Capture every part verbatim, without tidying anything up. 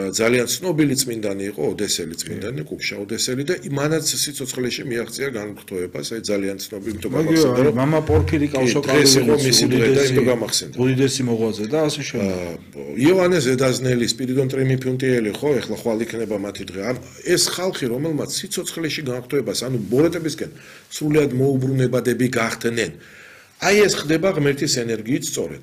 ძალიან ცნობილი წმინდანი იყო, ოდესელი წმინდანი, კუქშა ოდესელი და მანაც სიცოცხლეში მიაღწია განმხრთოებას, აი ძალიან ცნობილი, იმიტომ გამახსენდა, რომ მამა პორფირი კავსოკრალიძე იყო მისი დღე და იმიტომ გამახსენდა. უდიდესი მოღვაწე და ასე შემდეგ. იოანე ზედაზნელი, სპირიდონ ტრიმიფუნტიელი ხო, ეხლა ხვალ იქნება მათი დღე. ეს ხალხი, რომელმაც სიცოცხლეში განმხრთოებას, ანუ ბოროტებისკენ სრულად მოუბრუნებადები გახდნენ. აი ეს ხდება ღმერთის ენერგიით სწორედ.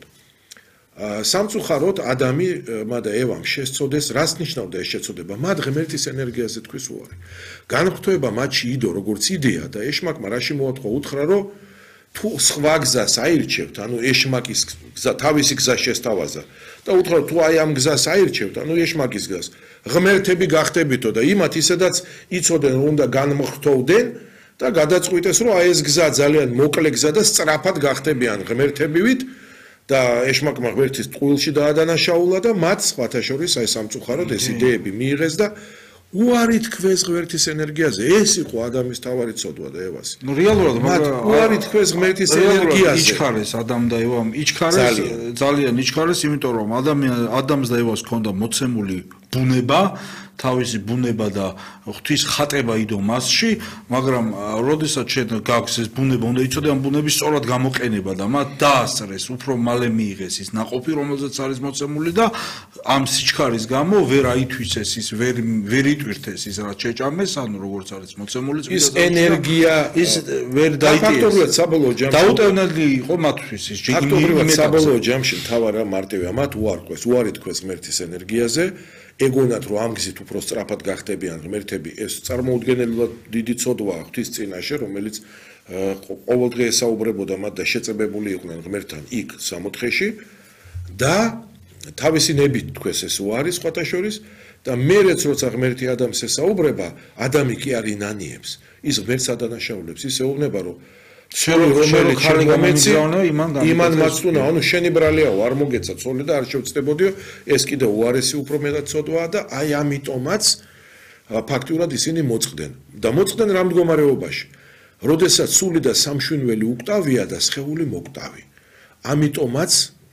სამწუხაროდ ადამი და ევამ შესწოდეს, რას ნიშნავდა ეს შეწოდება? მათ ღმერთის ენერგიაზე თქვის უარი. განმხრთოება მათში იდო როგორც იდეა და ეშმაკმა რაში მოათხო, უთხრა რომ თუ სხვა გზას აირჩევთ, ანუ ეშმაკის გზა თავისი გზა შესთავაზა და უთხრა თუ აი ამ გზას აირჩევთ, ანუ ეშმაკის გზას, ღმერთები გახდებითო და იმათ ისედაც იცოდნენ რომ უნდა განმხრთოვდნენ და გადაწყვიტეს რომ აი ეს გზა ძალიან მოკლე გზა და სწრაფად გახდებიან ღმერთებივით და ეშმაკმა ღმერთის ტყუილში დაადანაშაულა და მათ სხვათა შორის აი სამწუხაროდ ეს იდეები მიიღეს და უარი თქვეს ღმერთის ენერგიაზე. ეს იყო ადამიანის თავარი ცოდვა და ევასი. ნუ რეალურად მაგრამ უარი თქვეს ღმერთის ენერგიაზე. იჩქარეს ადამ და ევამ, იჩქარეს ძალიან იჩქარეს, იმიტომ რომ ადამიან ადამს და ევას ჰქონდა მოცემული ბუნება, თავისი ბუნება და ღვთის ხატება იდო მასში, მაგრამ როდესაც შენ გაქვს ეს ბუნება, უნდა იცოდე ამ ბუნების სწორად გამოყენება და მათ დაასწრეს, უფრო მალე მიიღეს ის ნაყოფი, რომელზეც არის მოცემული და ამ სიჩქარის გამო ვერ აითვისეს ის, ვერ ვერ იტვირთეს ის, რაც შეჭამეს, ანუ როგორც არის მოცემული ის ენერგია ის ვერ დაიტიეს. ფაქტობრივად საბოლოო ჯამში დაუტევნელი იყო მათთვის ის ჯიგიმი. ფაქტობრივად საბოლოო ჯამში მთავარ მარტივია მათ უარყვეს, უარი თქვეს ღმერთის ენერგიაზე. ეგონათ რომ ამ გზით უფრო სწრაფად გახდებიან ღმერთები, ეს წარმოუდგენელად დიდი ცოდვაა ღვთის წინაშე, რომელიც ყოველდღე ესაუბრებოდა მათ და შეწებებული იყვნენ ღმერთთან იქ სამოთხეში და თავისი ნებით თქვეს ეს უარი სხვათა შორის და მერეც როცა ღმერთი ადამიანს ესაუბრება, ადამი კი არ ინანიებს, ის ღმერთს ადანაშაულებს, ის ეუბნება რომ შენ რომელიც ხარ გამეცი იმან მაცუნა, ანუ შენი ბრალიაო, არ მოგეცა ცოლი და არ შევწდებოდიო, ეს კიდე უარესი უფრო მეტად ცოდვაა და აი ამიტომაც ფაქტიურად ისინი მოწყდნენ. და მოწყდნენ რა მდგომარეობაში? როდესაც სული და სამშვენიველი უკტავია და სხეული მოკვტავი. ამიტომაც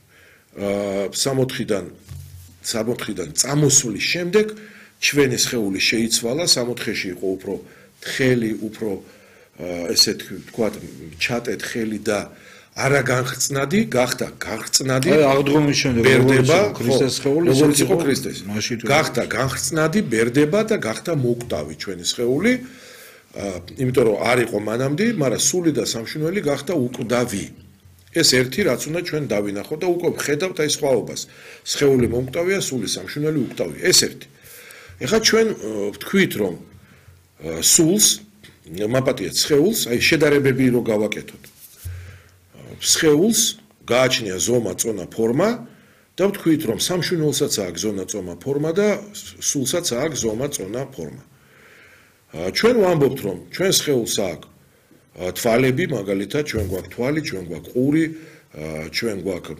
სამოთხიდან სამოთხიდან წამოსვლის შემდეგ ჩვენი სხეული შეიცვალა, სამოთხეში იყო უფრო თხელი, უფრო ესე თქვათ ჩატეთხელი და არა განხრწნადი, გახდა განხრწნადი. აი აღდგომის შემდეგ ბერდება ქრისტეს სხეული, როგორც იყო ქრისტეს. გახდა განხრწნადი, ბერდება და გახდა მოკვტავი ჩვენი სხეული. იმიტომ რომ არ იყო მანამდე, მაგრამ სული და სამშვენიველი გახდა უკვდავი. ეს ერთი რაც უნდა ჩვენ დავინახოთ და უკვე ხედავთ აი სხვაობას. სხეული მომკვდავია, სული სამშვენიველი უკვდავი. ეს ერთი. ეხლა ჩვენ ვთქვით რომ სულს მაპატიეთ სხეულს, აი შედარებები რო გავაკეთოთ. სხეულს გააჩნია ზომა, წონა, ფორმა და ვთქვით რომ სამშვენიველსაც აქვს ზონა, წონა, ფორმა და სულსაც აქვს ზომა, წონა, ფორმა. ჩვენ ვამბობთ რომ ჩვენ სხეულს აქვს თვალები, მაგალითად ჩვენ გვაქვს თვალი, ჩვენ გვაქვს ყური, ჩვენ გვაქვს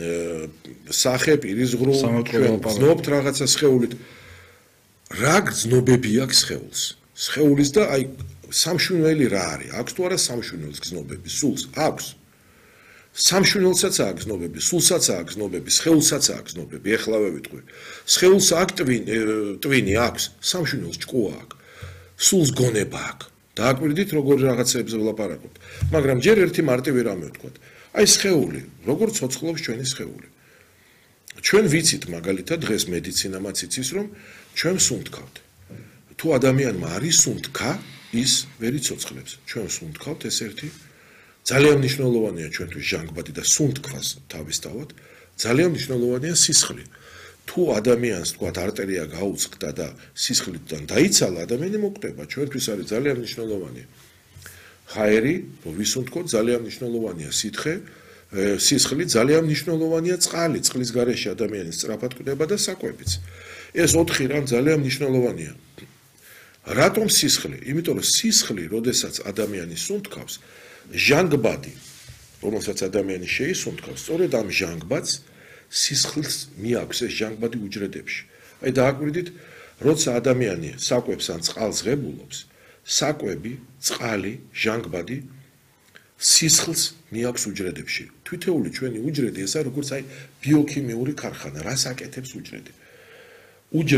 სახე, პირისღრუ, ჩვენ გზნობთ რაღაცა სხეულით. რა გზნობები აქვს სხეულს? სხეულის და აი სამშვენიველი რა არის? აქვს თუ არა სამშვენიველს გზნობები? სულს აქვს. სამშვენიველსაც აქვს გზნობები, სულსაც აქვს გზნობები, სხეულსაც აქვს გზნობები. ეხლავე ვიტყვი. სხეულს აქვს ტვინი აქვს, სამშვენიველს ჭკუა აქვს. სულს გონება აქვს. დააკვირდით როგორი რაღაცეებზე ვლაპარაკობთ. მაგრამ ჯერ ერთი მარტივი რამე ვთქვათ. აი სხეული, როგორ ცოცხლობს ჩვენი სხეული. ჩვენ ვიცით მაგალითად დღეს მედიცინამაც იცის რომ ჩვენ სუნთქავთ. თუ ადამიანმა არის სუნთქა, ის ვერ იცოცხლებს. ჩვენ სუნთქავთ ეს ერთი ძალიან მნიშვნელოვანია ჩვენთვის ჟანგბადი და სუნთქვას თავისთავად ძალიან მნიშვნელოვანია სისხლი. თუ ადამიანს თქვათ არტერია გაუწყდა და სისხლიდან დაიცალა, ადამიანი მოკვდება. ჩვენთვის არის ძალიან მნიშვნელოვანია ჰაერი, რომ ვისუნთქოთ, ძალიან მნიშვნელოვანია სითხე, სისხლი, ძალიან მნიშვნელოვანია წყალი, წყლის გარეშე ადამიანი სწრაფად კვდება და საკვებიც. ეს ოთხი რამ ძალიან მნიშვნელოვანია. რატომ სისხლი? იმიტომ რომ სისხლი, როდესაც ადამიანი სუნთქავს, ჟანგბადი, რომელსაც ადამიანი შეისუნთქავს, სწორედ ამ ჟანგბადს სისხლს მიაქვს ეს ჟანგბადი უჯრედებში. აი დააკვირდით, როცა ადამიანი საკვებს ან წყალს ღებულობს, საკვები, წყალი, ჟანგბადი სისხლს მიაქვს უჯრედებში. თითოეული ჩვენი უჯრედი ესაა როგორც აი ბიოქიმიური ქარხანა, რას აკეთებს უჯრედი. უჯრედი